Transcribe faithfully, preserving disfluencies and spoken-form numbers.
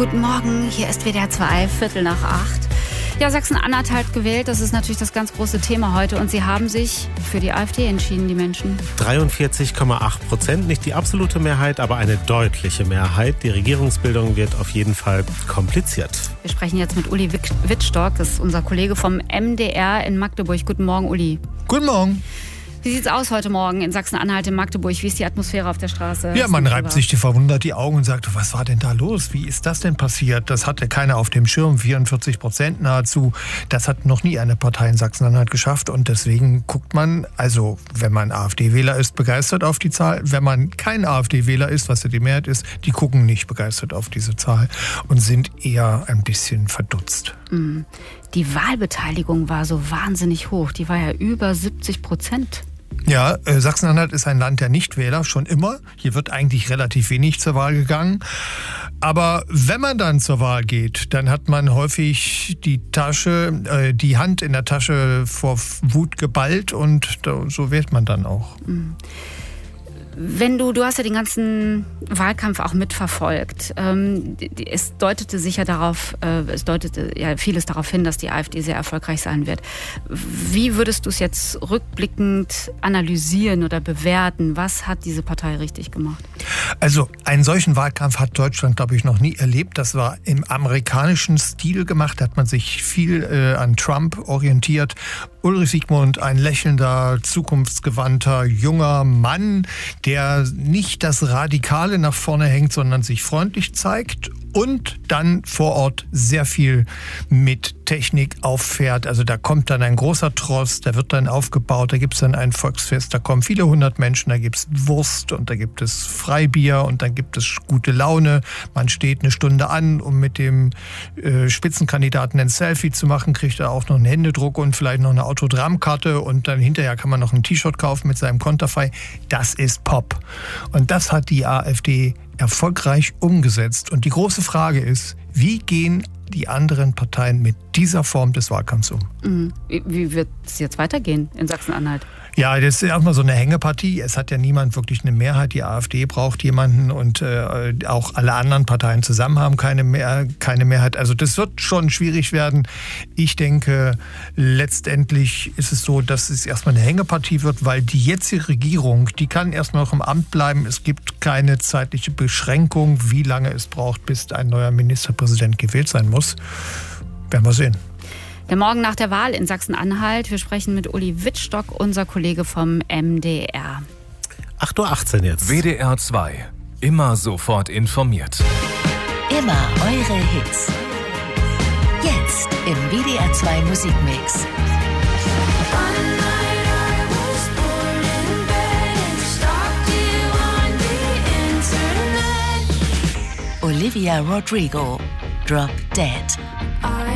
Guten Morgen, hier ist W D R zwei, Viertel nach acht. Ja, Sachsen-Anhalt hat gewählt, das ist natürlich das ganz große Thema heute. Und sie haben sich für die AfD entschieden, die Menschen. dreiundvierzig Komma acht Prozent, nicht die absolute Mehrheit, aber eine deutliche Mehrheit. Die Regierungsbildung wird auf jeden Fall kompliziert. Wir sprechen jetzt mit Uli Wittstock, das ist unser Kollege vom M D R in Magdeburg. Guten Morgen, Uli. Guten Morgen. Wie sieht's aus heute Morgen in Sachsen-Anhalt, in Magdeburg? Wie ist die Atmosphäre auf der Straße? Ja, man reibt sich die verwundert die Augen und sagt, was war denn da los? Wie ist das denn passiert? Das hatte keiner auf dem Schirm, vierundvierzig Prozent nahezu. Das hat noch nie eine Partei in Sachsen-Anhalt geschafft und deswegen guckt man, also wenn man AfD-Wähler ist, begeistert auf die Zahl. Wenn man kein AfD-Wähler ist, was ja die Mehrheit ist, die gucken nicht begeistert auf diese Zahl und sind eher ein bisschen verdutzt. Die Wahlbeteiligung war so wahnsinnig hoch. Die war ja über siebzig Prozent. Ja, äh, Sachsen-Anhalt ist ein Land der Nichtwähler, schon immer. Hier wird eigentlich relativ wenig zur Wahl gegangen. Aber wenn man dann zur Wahl geht, dann hat man häufig die Tasche, äh, die Hand in der Tasche vor Wut geballt und da, so wählt man dann auch. Mhm. Wenn du, du hast ja den ganzen Wahlkampf auch mitverfolgt. Ähm, es deutete sich ja darauf, äh, es deutete ja vieles darauf hin, dass die AfD sehr erfolgreich sein wird. Wie würdest du es jetzt rückblickend analysieren oder bewerten? Was hat diese Partei richtig gemacht? Also einen solchen Wahlkampf hat Deutschland, glaube ich, noch nie erlebt. Das war im amerikanischen Stil gemacht. Da hat man sich viel äh, an Trump orientiert. Ulrich Siegmund, ein lächelnder, zukunftsgewandter, junger Mann, der nicht das Radikale nach vorne hängt, sondern sich freundlich zeigt und dann vor Ort sehr viel mit Technik auffährt. Also da kommt dann ein großer Tross, der wird dann aufgebaut, da gibt es dann ein Volksfest, da kommen viele hundert Menschen, da gibt es Wurst und da gibt es Freibier und dann gibt es gute Laune. Man steht eine Stunde an, um mit dem äh, Spitzenkandidaten ein Selfie zu machen, kriegt er auch noch einen Händedruck und vielleicht noch eine Autogrammkarte und dann hinterher kann man noch ein T-Shirt kaufen mit seinem Konterfei. Das ist Pop. Und das hat die AfD erfolgreich umgesetzt. Und die große Frage ist, wie gehen die anderen Parteien mit dieser Form des Wahlkampfs um? Mhm. Wie wird es jetzt weitergehen in Sachsen-Anhalt? Ja, das ist erstmal so eine Hängepartie. Es hat ja niemand wirklich eine Mehrheit. Die AfD braucht jemanden und äh, auch alle anderen Parteien zusammen haben keine, Mehr, keine Mehrheit. Also das wird schon schwierig werden. Ich denke, letztendlich ist es so, dass es erstmal eine Hängepartie wird, weil die jetzige Regierung, die kann erstmal noch im Amt bleiben. Es gibt keine zeitliche Beschränkung, wie lange es braucht, bis ein neuer Ministerpräsident gewählt sein muss. Werden wir sehen. Der Morgen nach der Wahl in Sachsen-Anhalt. Wir sprechen mit Uli Wittstock, unser Kollege vom M D R. acht Uhr achtzehn jetzt. W D R zwei. Immer sofort informiert. Immer eure Hits. Jetzt im W D R zwei Musikmix. Olivia Rodrigo, Drop Dead.